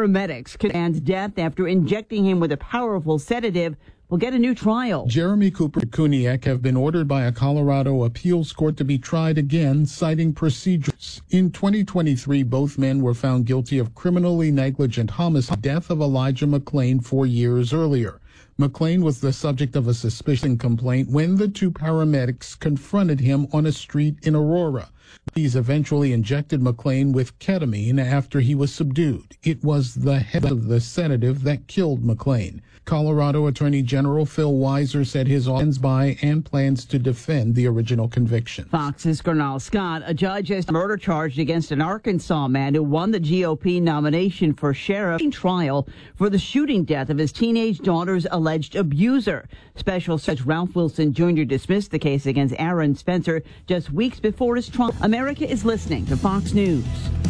paramedics and death after injecting him with a powerful sedative will get a new trial. Jeremy Cooper and Kuniak have been ordered by a Colorado appeals court to be tried again, citing procedures. In 2023, both men were found guilty of criminally negligent homicide, death of Elijah McClain 4 years earlier. McClain was the subject of a suspicion complaint when the two paramedics confronted him on a street in Aurora. These eventually injected McClain with ketamine after he was subdued. It was the head of the sedative that killed McClain. Colorado Attorney General Phil Weiser said his office stands by and plans to defend the original conviction. Fox's Gernal Scott, a judge has a murder charge against an Arkansas man who won the GOP nomination for sheriff trial for the shooting death of his teenage daughter's alleged abuser. Special Judge Ralph Wilson Jr. dismissed the case against Aaron Spencer just weeks before his trial. America is listening to Fox News.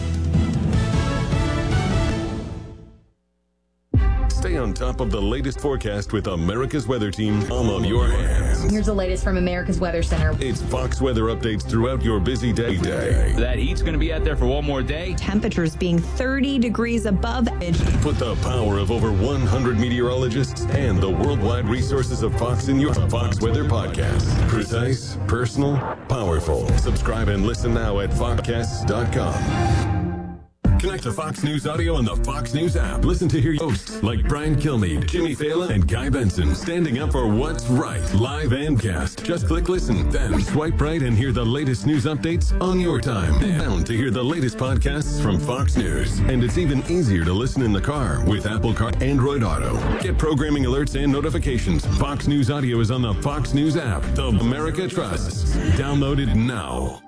Stay on top of the latest forecast with America's Weather Team, palm of your hands. Here's the latest from America's Weather Center. It's Fox weather updates throughout your busy day. That heat's going to be out there for one more day. Temperatures being 30 degrees above average. Put the power of over 100 meteorologists and the worldwide resources of Fox in your Fox Weather Podcast. Precise, personal, powerful. Subscribe and listen now at foxcasts.com. Connect to Fox News Audio on the Fox News app. Listen to hear hosts like Brian Kilmeade, Jimmy Fallon, and Guy Benson standing up for what's right, live and cast. Just click listen, then swipe right and hear the latest news updates on your time. Down to hear the latest podcasts from Fox News. And it's even easier to listen in the car with Apple Car, Android Auto. Get programming alerts and notifications. Fox News Audio is on the Fox News app. The America trusts. Download it now.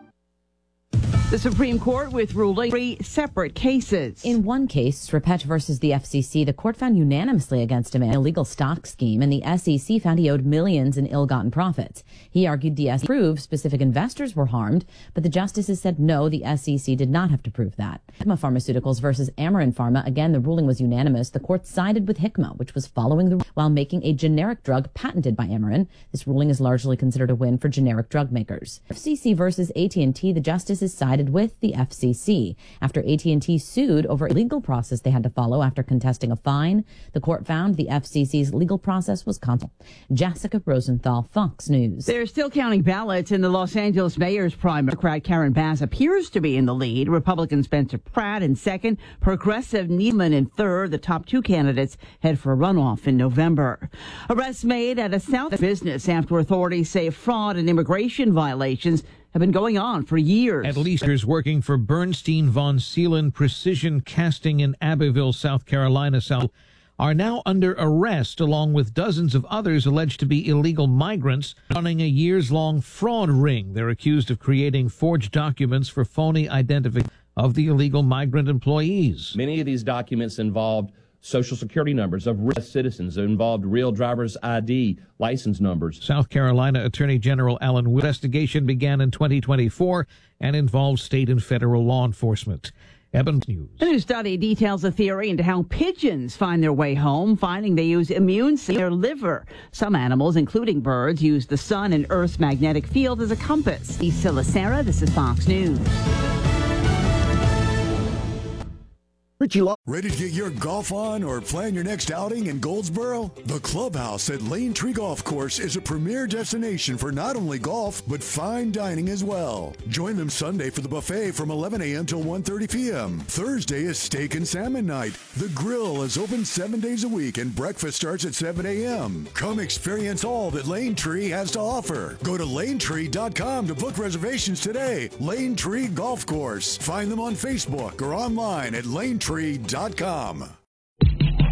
The Supreme Court with ruling 3 separate cases. In one case, Sripet versus the FCC, the court found unanimously against him an illegal stock scheme, and the SEC found he owed millions in ill-gotten profits. He argued the SEC proved specific investors were harmed, but the justices said no, the SEC did not have to prove that. Hikma Pharmaceuticals versus Amarin Pharma, again, the ruling was unanimous. The court sided with Hikma, which was following the while making a generic drug patented by Amarin. This ruling is largely considered a win for generic drug makers. FCC versus AT&T, the justices sided with the FCC. After AT&T sued over a legal process they had to follow after contesting a fine, the court found the FCC's legal process was constitutional. Jessica Rosenthal, Fox News. They're still counting ballots in the Los Angeles mayor's primary. Democrat Karen Bass appears to be in the lead. Republican Spencer Pratt in second. Progressive Neiman in third. The top two candidates head for a runoff in November. Arrests made at a South business after authorities say fraud and immigration violations have been going on for years. At least there's working for Bernstein Von Seelen Precision Casting in Abbeville, South Carolina, are now under arrest, along with dozens of others alleged to be illegal migrants running a years-long fraud ring. They're accused of creating forged documents for phony identification of the illegal migrant employees. Many of these documents involved Social Security numbers of real citizens. It involved real driver's ID license numbers. South Carolina Attorney General Alan Wheeler's investigation began in 2024 and involves state and federal law enforcement. Eben News. A new study details a theory into how pigeons find their way home, finding they use immune in their liver. Some animals, including birds, use the sun and Earth's magnetic field as a compass. Issa Lacera, this is Fox News. Ready to get your golf on or plan your next outing in Goldsboro? The Clubhouse at Lane Tree Golf Course is a premier destination for not only golf, but fine dining as well. Join them Sunday for the buffet from 11 a.m. till 1:30 p.m. Thursday is steak and salmon night. The grill is open 7 days a week and breakfast starts at 7 a.m. Come experience all that Lane Tree has to offer. Go to lanetree.com to book reservations today. Lane Tree Golf Course. Find them on Facebook or online at lanetree.com.